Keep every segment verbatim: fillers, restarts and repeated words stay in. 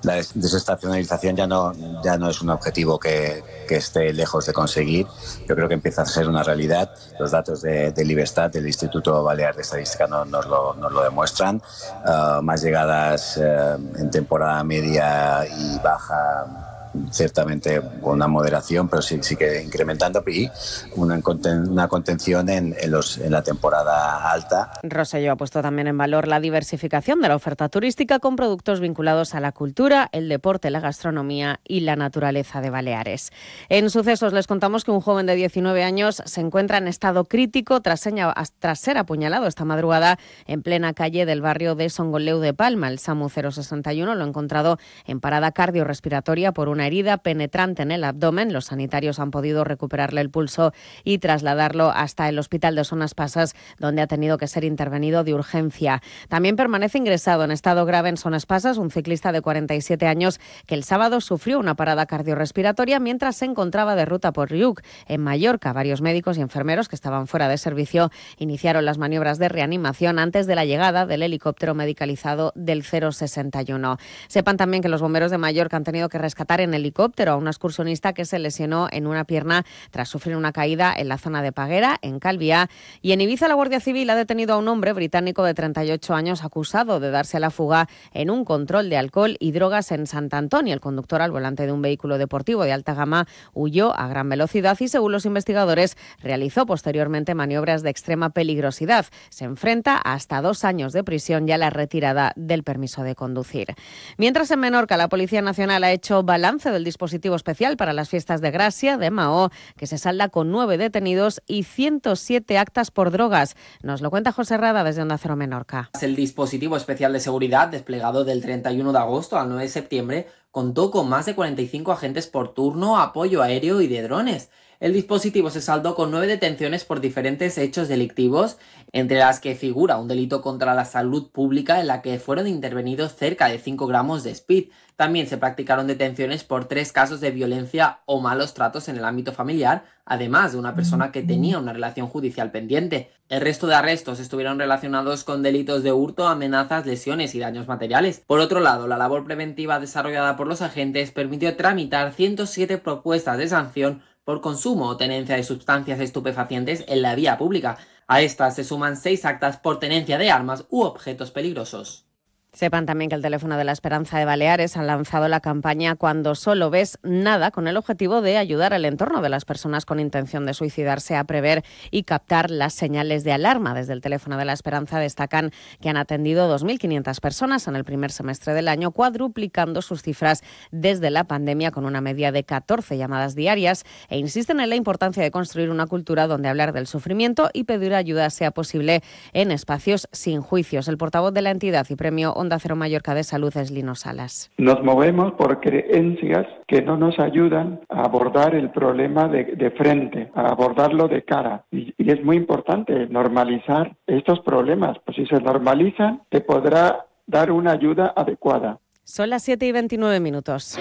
La desestacionalización ya no, ya no es un objetivo que, que esté lejos de conseguir. Yo creo que empieza a ser una realidad. Los datos de, del IBESTAT, del Instituto Balear de Estadística, no, nos, lo, nos lo demuestran. Uh, más llegadas uh, en temporada media y baja, ciertamente con una moderación, pero sí, sí que incrementando, y una, una contención en, en, los, en la temporada alta. Rosselló ha puesto también en valor la diversificación de la oferta turística con productos vinculados a la cultura, el deporte, la gastronomía y la naturaleza de Baleares. En sucesos les contamos que un joven de diecinueve años se encuentra en estado crítico tras, seña, tras ser apuñalado esta madrugada en plena calle del barrio de Songoleu de Palma. El SAMU cero sesenta y uno lo ha encontrado en parada cardiorrespiratoria por una herida penetrante en el abdomen. Los sanitarios han podido recuperarle el pulso y trasladarlo hasta el hospital de Son Espasas, donde ha tenido que ser intervenido de urgencia. También permanece ingresado en estado grave en Son Espasas un ciclista de cuarenta y siete años que el sábado sufrió una parada cardiorrespiratoria mientras se encontraba de ruta por Riuc, en Mallorca. Varios médicos y enfermeros que estaban fuera de servicio iniciaron las maniobras de reanimación antes de la llegada del helicóptero medicalizado del cero sesenta y uno. Sepan también que los bomberos de Mallorca han tenido que rescatar en helicóptero a un excursionista que se lesionó en una pierna tras sufrir una caída en la zona de Paguera, en Calviá. Y en Ibiza la Guardia Civil ha detenido a un hombre británico de treinta y ocho años acusado de darse a la fuga en un control de alcohol y drogas en Sant Antoni. El conductor al volante de un vehículo deportivo de alta gama huyó a gran velocidad y, según los investigadores, realizó posteriormente maniobras de extrema peligrosidad. Se enfrenta a hasta dos años de prisión y a la retirada del permiso de conducir. Mientras, en Menorca, la Policía Nacional ha hecho balance del dispositivo especial para las fiestas de Gracia de Mahó, que se salda con nueve detenidos y ciento siete actas por drogas. Nos lo cuenta José Rada desde Onda Cero Menorca. El dispositivo especial de seguridad, desplegado del treinta y uno de agosto al nueve de septiembre, contó con más de cuarenta y cinco agentes por turno, apoyo aéreo y de drones. El dispositivo se saldó con nueve detenciones por diferentes hechos delictivos, entre las que figura un delito contra la salud pública en la que fueron intervenidos cerca de cinco gramos de speed. También se practicaron detenciones por tres casos de violencia o malos tratos en el ámbito familiar, además de una persona que tenía una relación judicial pendiente. El resto de arrestos estuvieron relacionados con delitos de hurto, amenazas, lesiones y daños materiales. Por otro lado, la labor preventiva desarrollada por los agentes permitió tramitar ciento siete propuestas de sanción por consumo o tenencia de sustancias estupefacientes en la vía pública. A estas se suman seis actas por tenencia de armas u objetos peligrosos. Sepan también que el Teléfono de la Esperanza de Baleares ha lanzado la campaña Cuando solo ves nada, con el objetivo de ayudar al entorno de las personas con intención de suicidarse a prever y captar las señales de alarma. Desde el Teléfono de la Esperanza destacan que han atendido dos mil quinientas personas en el primer semestre del año, cuadruplicando sus cifras desde la pandemia, con una media de catorce llamadas diarias, e insisten en la importancia de construir una cultura donde hablar del sufrimiento y pedir ayuda sea posible en espacios sin juicios. El portavoz de la entidad y premio Onda Cero Mallorca de Salud es Lino Salas. Nos movemos por creencias que no nos ayudan a abordar el problema de, de frente, a abordarlo de cara. Y, y es muy importante normalizar estos problemas, pues si se normalizan, te podrá dar una ayuda adecuada. Son las siete y veintinueve minutos.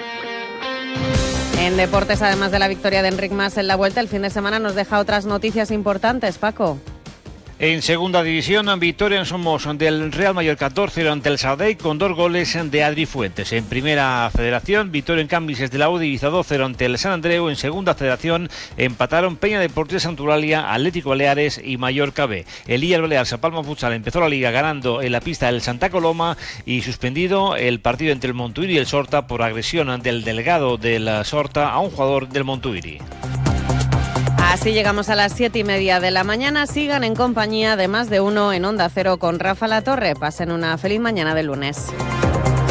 En deportes, además de la victoria de Enric Mas en la Vuelta, el fin de semana nos deja otras noticias importantes, Paco. En segunda división, victoria en Somos del Real Mallorca dos cero ante el Sabadell con dos goles de Adri Fuentes. En primera federación, victoria en Cambises de la U de Ibiza dos cero ante el San Andreu. En segunda federación, empataron Peña Deportiva Santuralia, Atlético Baleares y Mallorca B. El I A Balear San Palma Futsal empezó la liga ganando en la pista del Santa Coloma y suspendido el partido entre el Montuiri y el Sorta por agresión del delegado del Sorta a un jugador del Montuiri. Así llegamos a las siete y media de la mañana. Sigan en compañía de Más de Uno en Onda Cero con Rafa Latorre. Pasen una feliz mañana de lunes.